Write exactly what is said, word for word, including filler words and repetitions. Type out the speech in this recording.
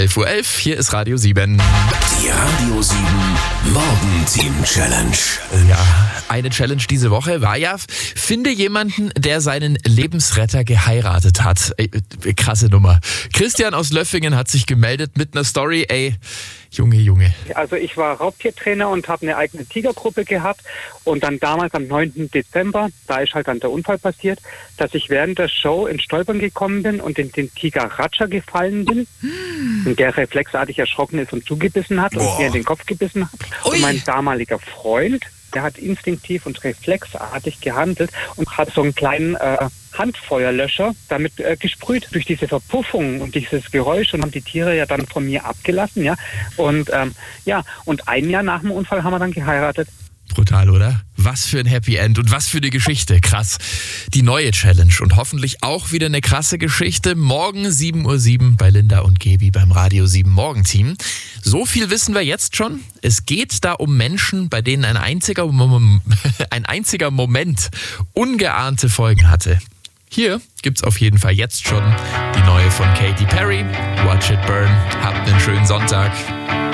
elf Uhr elf, hier ist Radio sieben. Die Radio sieben Morgen-Team Challenge. Ja, eine Challenge diese Woche war ja, finde jemanden, der seinen Lebensretter geheiratet hat. Ey, krasse Nummer. Christian aus Löffingen hat sich gemeldet mit einer Story, ey, Junge, Junge. Also ich war Raubtiertrainer und habe eine eigene Tigergruppe gehabt und dann damals am neunten Dezember, da ist halt dann der Unfall passiert, dass ich während der Show ins Stolpern gekommen bin und in den Tiger Ratscher gefallen bin hm. und der reflexartig erschrocken ist und zugebissen hat Boah. und mir in den Kopf gebissen hat. Ui. Und mein damaliger Freund, der hat instinktiv und reflexartig gehandelt und hat so einen kleinen äh, Handfeuerlöscher damit äh, gesprüht. Durch diese Verpuffung und dieses Geräusch und haben die Tiere ja dann von mir abgelassen, ja. Und ähm, ja, und ein Jahr nach dem Unfall haben wir dann geheiratet. Brutal, oder? Was für ein Happy End und was für eine Geschichte. Krass. Die neue Challenge und hoffentlich auch wieder eine krasse Geschichte. Morgen sieben Uhr sieben bei Linda und Gebi beim Radio sieben Morgenteam. So viel wissen wir jetzt schon. Es geht da um Menschen, bei denen ein einziger, Mom- ein einziger Moment ungeahnte Folgen hatte. Hier gibt's auf jeden Fall jetzt schon die neue von Katy Perry. Watch It Burn. Habt einen schönen Sonntag.